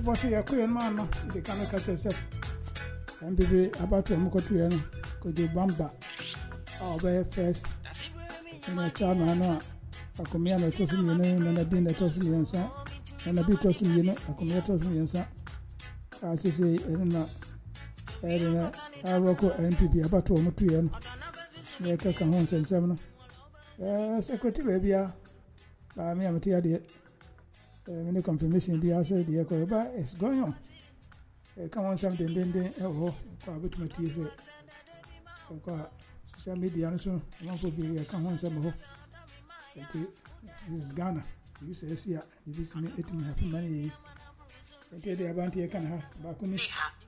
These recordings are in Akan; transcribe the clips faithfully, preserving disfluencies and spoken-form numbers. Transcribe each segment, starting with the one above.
boss ya Korean man no they can catch us and be about to moko to you Kojo Bamba our very first and a child man akomia na tosu mi no na bi na tosu mi nsa na bi tosu mi no akomia tosu mi nsa asese ena ena awako N P P abato mo to ye no na ka ka hon sensem no eh secretary bia ba mi amati ade eh me confirmation bia say the ko ba is going on eh come on something den den eh ho ko abetu mati say ko social media no so mo fo bi ka hon sem ho. This is Ghana. You say, yeah, this is me, it may have money. I tell you about here can have back on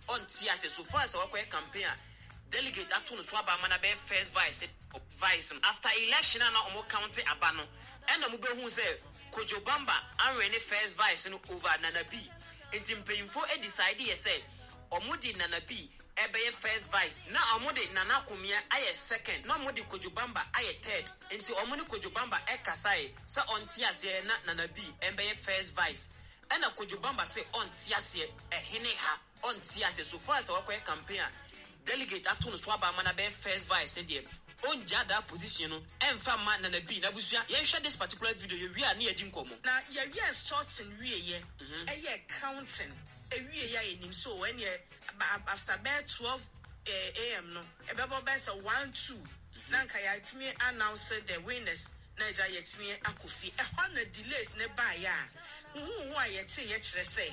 T S so far as our campaign. Delegate Atun Swaba Manabe first vice vice after election and Omo County Abano. And Omo who say Kojo Bamba and Rene first vice and over Nanabi. And in paying for a decide, say, Omudi Nanabi. Ebeye first vice na amode nana kumia aye second na amode Kojubamba aye third enti omuni Kojubamba e kasai sa onti ase na nana bi ebeye first vice ena Kojubamba say onti ase e hene ha onti ase so far as our campaign delegate atun so aba mana be first vice e dey onja that position no emfa ma nana bi na busua ye hwe this particular video ye wi na ye di nkomo na ye wi sorting wi ye e ye counting e wi ye enim so when ye after about twelve a m no ebebo be say one two nanka ya timi announce the winners naija yetimi akofi e ho na delays ne ba ya hu hu a yete ye kire say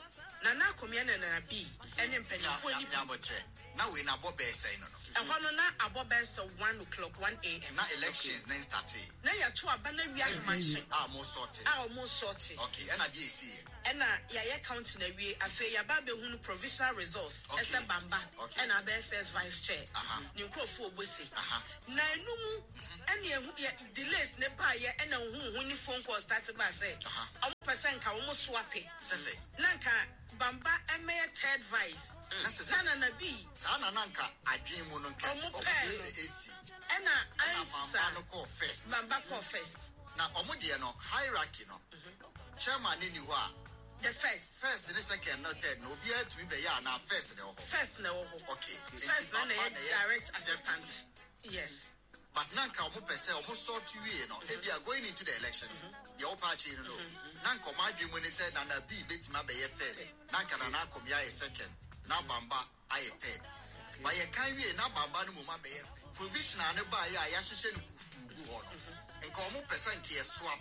na na komia na na bi ene mpanifo ni abotre na we na bobe say no no e ho no na abobe say one o'clock one a m na election then start na ya to aba na wi ahmanche ah mo sorting ah mo sorting okay ena dey see ena ya ye count na wi afa ya ba be hunu provisional results ese bamba ena be first vice chair ni nkrofo obosi na enumu ena ehu delays ne ba ye ena hu hu ni phone call start ba say omo person ka omo swap say nanka bamba eme third vice sana na bi sana nanka adwen mu no nka omo AC ena ansa bamba no call first bamba call first na omo de no hierarchy no chairman ni ho a the first first and second no third no be to be ya na first no first no okay first na na direct assistant yes but nanka omo pese omo sort we no e bia going into the election your party no nanka omo adwemu ni say na na bi betima be ye first nanka na na komia ye second na bamba aye third but ye kan we na bamba no mo ma be ye provisional ne ba ya ya hyehyɛ no kufu gu ho no nka omo pese nke ye swap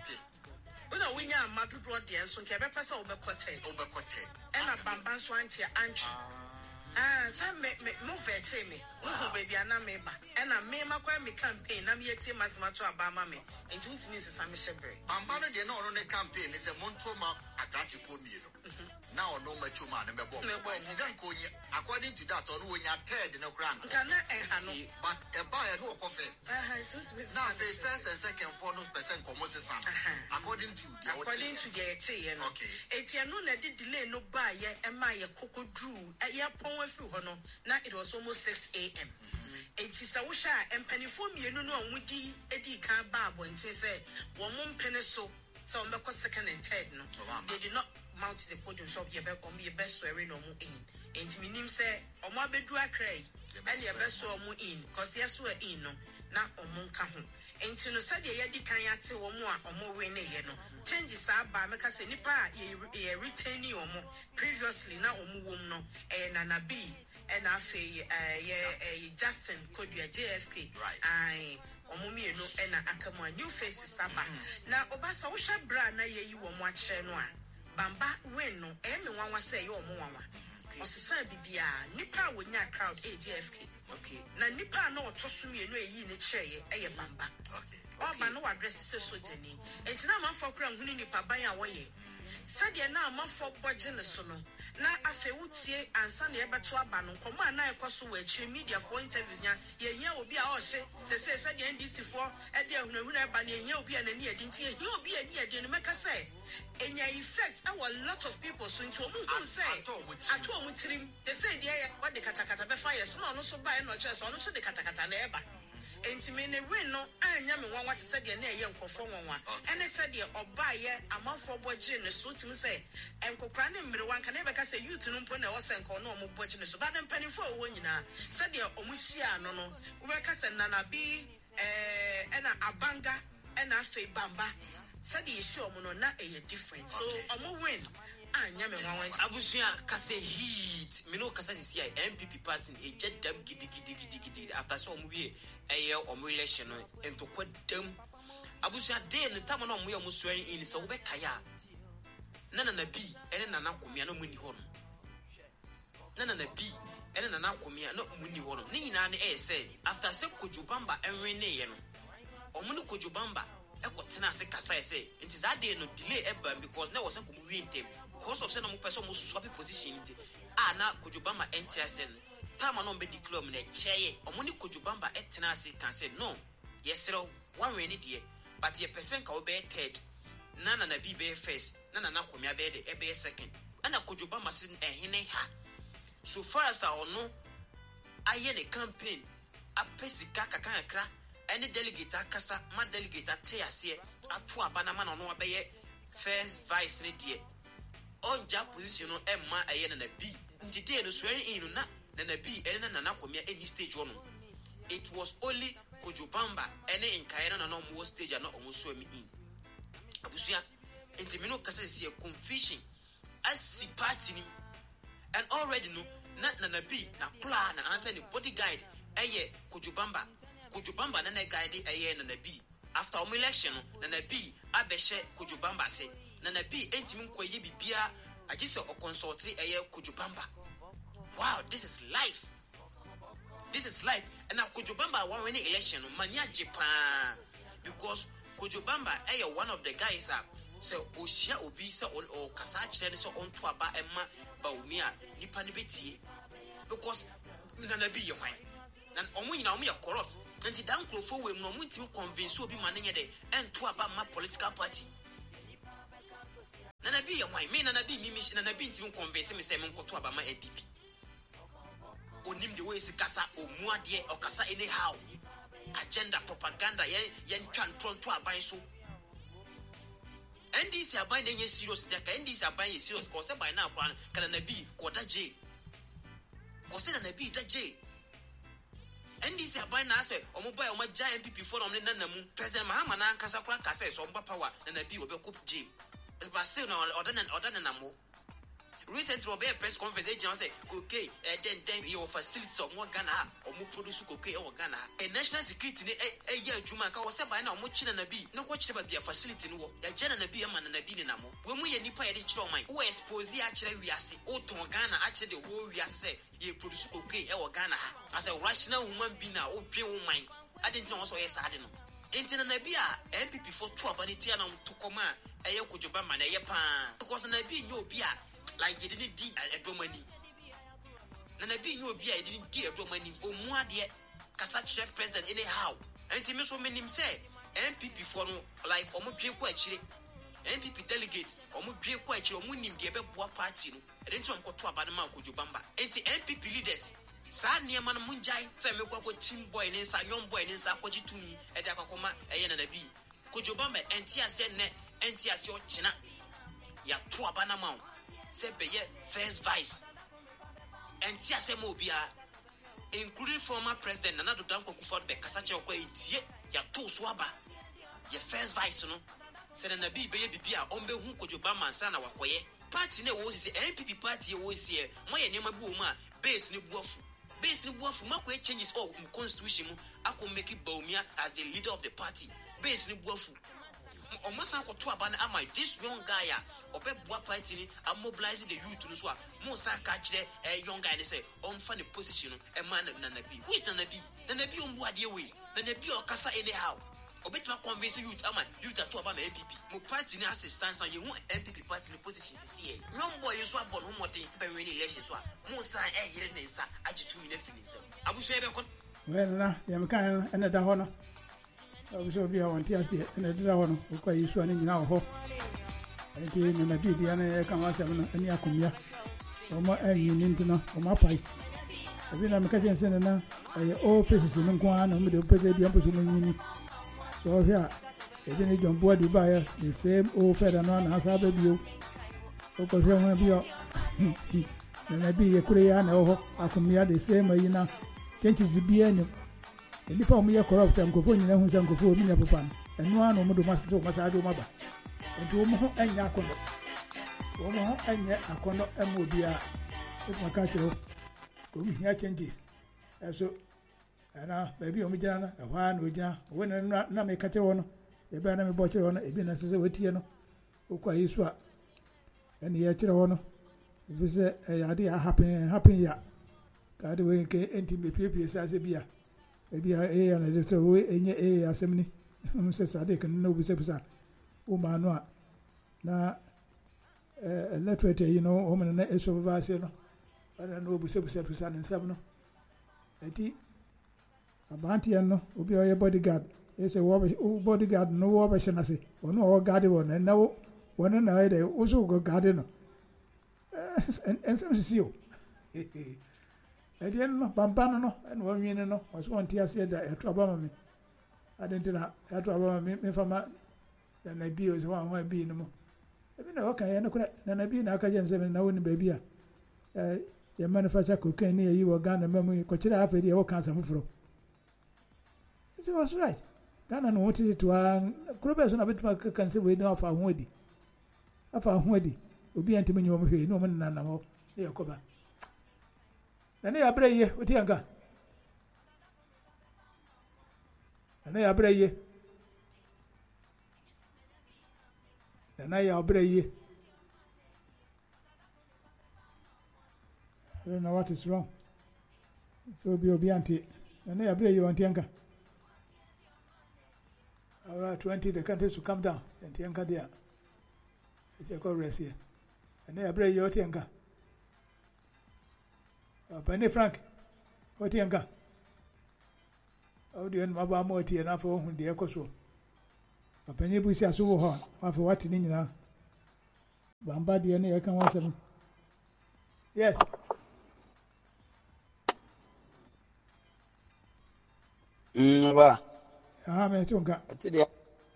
una winya amadudo de enso nke be pese obekote obekote ena bamba so anti anchi ah sa me mo vete me wo ho baby ana me ba ena me makwa me campaign na me yeti masema to abama me enti untini sesa me shebre bamba no de na ono ne campaign ne se monto ma agrachi fo mi no na ono ma chuma ne be bo enti dan ko nye according to that ono wonya third no grant kana enha no but e ba ya no ko first ah it untini na first and second for no percent komo sesa according to the according to the eti no okay eti no na de delay no ba ye e ma ye kokodru e ye pon afi ho no na it was almost six a m enti sa wo sha empanifo mienu no onwudi edi kan ba abonte say wo mo mpene so so on be second and third no they did not mount the podium so ye be on ye best swearing no mu in enti minim say omo abedu akrai and ye best so mu in cause yes we in no na omo nka ho enti no said ye di kan ate wo mu a omo we ne ye no changes aba meka say nipa ye retain omo previously na omo wom no e na na bi and afi ye Justin Kodua J F K ai omumi eno ena akama new faces saba na obasa wo hwa bra na ye yi wo mo akere no a bamba win no e me wanwa say ye omo wanwa osesa bibia nipa wonya crowd A J F K okay na nipa na otosumi eno eyi ne kire ye eye bamba okay oba no address se soja ni entina manfo kra hunu nipa ban a wo ye sadia na manfo boje ne so no na afewutie ansa na yebeto aba no komo ana ekoso wa akire media for interviews nya ye hia obi a o hye se se sadia N D C for e de ahunahuna eba na ye hia obi a nani edi nti ye hia obi ani edi no meka say enya effect a lot of people so into omu hu say ato omu tirim they say dey what the katakata be fire so no so ba e no chest no so the katakata na eba enti ne win no anya me wan what said ye na ye nkofo wonwa ene said ye obaye amafo boje ne so tim say enkokra ne mmere wan kan e be ka say youth no mpo na wo say nko no mo boje ne so ba dem panifo wo nyina said ye omuhia no no wo be ka say nana bi eh ena abanga ena afi bamba said ye show mo no na e different so omo win anya me wan want abusua ka say heat me no ka say C I M P P party e jet dem gidi gidi gidi gidi after so omo wie eye omo election no ento kwadam abusua dey no tam no omo ye omo swearing in so wo be kaya nana na bi ene nana komia no muni ho no nana na bi ene nana komia no muni ho no ni nyina ne e say after say Kojobamba enwe ne ye no omo no Kojobamba e kwotena se kasa say nti that day no delay e ban because na was ko mu wi ntem because of say no mo person mo swap position nti ah na Kojobamba N T S N time no be declare me na cheye omo ni Kojobamba etena se kan say no yesero one way ni de but ye person ka be third nana na bi be first nana na komia be de e be second ana Kojobamba sin ehene ha so far as I no aye ne campaign apesika kakakra any delegate akasa ma delegate ate ase atu abana ma no no abeye first vice ne de onja position no emma aye na na bi ntide no swearing in na na na bi ene na na komia any stage one it was only Kojobamba ene nkaira na no mo stage na omo so mi in abusua intimino kasa se confusion as party ni and already no na na na bi na plan na answer the bodyguard eye Kojobamba Kojobamba na na guide eye na na bi after omo election na na bi abehye Kojobamba se na na bi entimi nkoye bibia agise o consult eye Kojobamba. Wow, this is life. This is life. And now Kojobamba won any election mania Japan because Kojobamba eye one of the guys that say Oshia Obi say on or kasa chire so on to aba emma ba umia nipa ne betie because na na bi ye hwan na omo nyina omo ye corrupt nti dan krofo we no omo ntimi convince obi ma ne ye de ento aba ma political party na na bi ye hwan me na na bi mi mi na na bi ntimi convince me say me nkoto aba ma N P P onim the way is kasa omuade o kasa anyhow agenda propaganda yen yen twan ton to aban so N D C aban dey serious dey ka N D C aban is serious cause by now kana na bi ko da je cause na na bi da je N D C aban na say omo boy omo ja M P P for omo na na mu president Mahama na kasa kwa kasa so omo power na na bi obe kop je but still na order na order na mo recently we be press conference agent say okay eh then then your facilities of more Ghana or more produce okay or Ghana a national security eh year juma ka was by now mo china na bi no ko chire ba bia facility no ya jana na bi man na bi ni na mo we mu ye nipa ye de chiro man wo expose ya chire wiase o ton Ghana a chire de wo wiase say ye produce okay e wo Ghana ha as a rational human being na o dwe wo man adin no so ye sade no intina na bi a M P P for two abaniti na to koma eye Kojobamba na ye pa because na bi nyo bi a like you didn't do a domani. Nana be you be I didn't do a domani or more dear Kasachi president anyhow. And to me so many say M P P for like almost quite chile. M P P delegate almost quite your moon in the Abba party. And then to uncle about the man Kojobamba. And the M P P leaders. Sad near man Munjai, Samako Chim boy and inside young boy and inside Koji to me at Akakoma, a and a B. Kojobamba and Tia said net and Tia your china. Ya two abana mount. Say be first vice and Tia Semobia, including former president Nana Danko Kuford be Kasache Okwe Tie, ya to swaba, ya first vice no. Said na bi be bibia ombe hu Kojobamba sana wakoye. Party ne wo si N P P party wo si e mo ye nema bu ma base ni buafu. Base ni buafu mako e changes all constitution mu akọ make Bawumia as the leader of the party. Base ni buafu. Almost uncle to about am I this young guy or what party ni I'm mobilizing the youth to swap. Most catch a young guy and say on funny position a man of Nanabi. Who is Nanabi? Nanabi on what dear way? Nanabi or Casa anyhow. Or better convince youth, am I you that to about M P P. Mo party in assistance and you want M P P party in position. See, young boy you swap on home what thing by any election swap. Most I hear it, sir. I just two minutes. I will say, well, now, I'm kind of another honor. So we want to see another one who quite issue in our home. I think in a bit, the other come out of any acumia or more any into no or my pipe. ebi na meka chen sen na eh all faces no nko ana mo de pese bi ampo so nyini so hia ebi ni John Boadi ba ya the same all feather no na asa ba bio o ko hia ho bio na bi ye kure ya na ho akomia the same ayi na changes bi any ebi pa mo ye corrupt am ko fo nyina hu san ko fo mi nya papa eno ana mo do maso masa ado maba enti wo mo ho anya akono wo mo ho anya akono emo obi a e maka chiro ko mi hia changes eso ana baby o mi jana na hwa na oja wo na na me kate wo no e be na me bo chiro no e bi na sese wetie no okwa yesu a ene ye chiro wo no vise e ya de happen happen ya ka de we ke enti me piepie sa se bia e bia e ya na de to we enye e asemni mo se sa de kan no bi se pisa o ma no a na eh electorate you know o me na eso vase no ana no bi se pisa pisa na nsam no eti abanti en no obi o ye bodyguard e se wo bodyguard no wo be shenase ono o guard wo na na wo wona na ide wo so go guard no en en sem si o edi en no pampano no en wo nwine no wo so onti ase da e troba ma me adentina e troba ma me me fama na na bi o so wa ho bi no mo ebi na wo kan ye no kura na na bi na aka je nsem na woni ba bi a eh ye manufacture cocaine ni yi wo Ghana memu ko kira afedi e wo kan sam furo. It was right. Ghana no wanted it to an Krobe so na betima kan se we no afa ho adi. Afa ho adi. Obi antimi nyi wo hwe no mo na na mo e yakoba. Na ne abra ye oti anka. Na ne abra ye. Na na ya abra ye. I don't know what is wrong. So be obi anti. Na ne abra ye onti anka. Around twenty, the countries to come down and Tianka there. It's a call race here. And they are brave your Tianka. Penny Frank, what Tianka? Oh, the end Maba Moti and Afro, the Ecoso. A penny bush as over her, for what in India. Bambadi and I can watch them. Yes. Mm, Ah, me tunga. Atidia.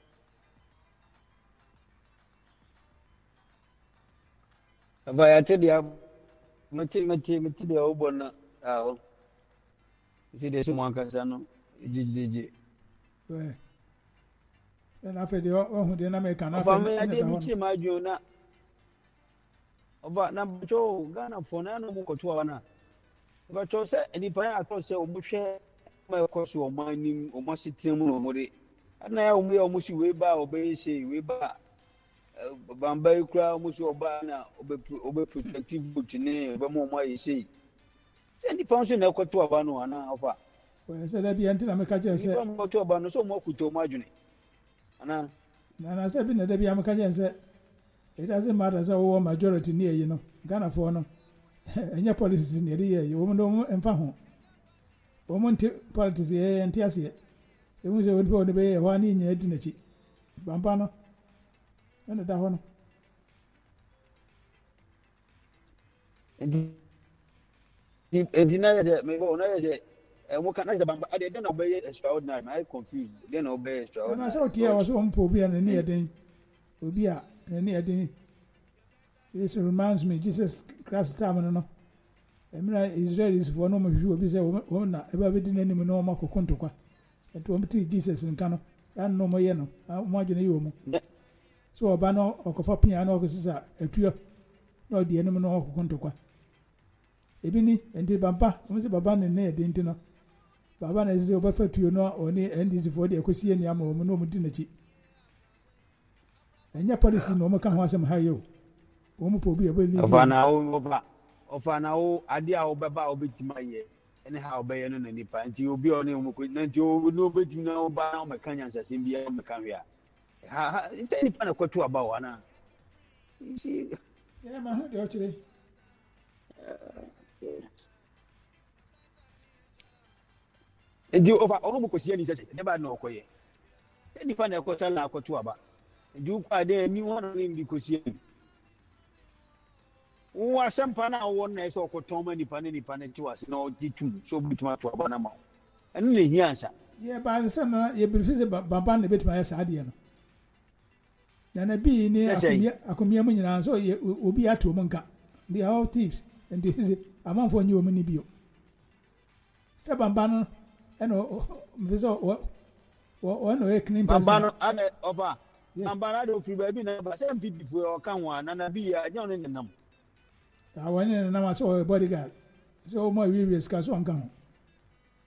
Aba atidia. Mati mati mati dia ubona. Ah. Atidia sumo kasa no. Jiji. We. Na fe de o hu de na me kana fe. Oba me ade miti majo na. Oba na cho Ghana fona no mo koto wana. Oba cho se enipa ya akọ se omuhwe ma ekoso o manim o masitem no mode ana ya omu ya omu si we ba obe se we ba bamba ikura omu si oba na obe obe protective boot ne obe mo mo ayi se se ni panso na ekoto oba no ana ofa we se da bi anti na me ka je se ni panso to oba no so mo kuto mo adwene ana na na se bi na da bi am ka je se it doesn't matter so wo majority ni eyi no Ghana for no enya politics ni eri ye wo mo no emfa ho Omonte politics ye entiase e mu se woni po ne be ye hwa ni nya di na chi bamba no ene da ho no enti enti na ye me bo na ye e mo kana je bamba ade den obe ye extraordinary I confused den obe extraordinary na so tie wa so mpo obi a na ni eden obi a na ni eden this reminds me Jesus Christ time no no Emira Israelis for no mhwi obi se wo na eba be di nanim no ma kokontokwa eto o mti Jesus nka no an no mo ye no mo adwene ye omu so oba no okofa pia na okosisa etuo na odi enim no kokontokwa ebi ni enti baba mo se baba ne ne edi ntino baba na se oba fatuo no oni N D C for de ekosie ni ama omu no mu di nachi enya policy no mo ka ho asem ha ye o omu po bi e be li oba na oba ofa na o ade a obeba obetima ye ene ha obeye no na nipa nti obi oni omko nti o no obetima na oba na o mekanya nsase bia o mekan hia ha nti nipa na kwatu aba wana nti ya ma hu de o chire nti ofa ono mo kosie ni sese ne ba na okoye nipa na kwata na kwatu aba nti ukwa de ni wono ni ndi kosie wo asɛmpa na wo na ɛsɛ ɔkɔtɔn ma nipa ne nipa ne tiwas na ɔgye tum so bituma to aba na ma ɛno na ehia nsa ye ba sɛ na ye bi fi baba na betuma yɛ saa deɛ no na na bi ni akomia akomia mu nyina so ye obi ato mu nka they are all thieves and this is amanfo nyi omu ni bio sɛ baba no ɛno mfi sɛ wɔ wɔ no e clean person baba no ana ɔba baba na do free baby na ba sɛ mpi bifo ɔka ho na na bi ya nya no nenam ta wɔ ne na ma so bodyguard so mo wi wi ska so nka ho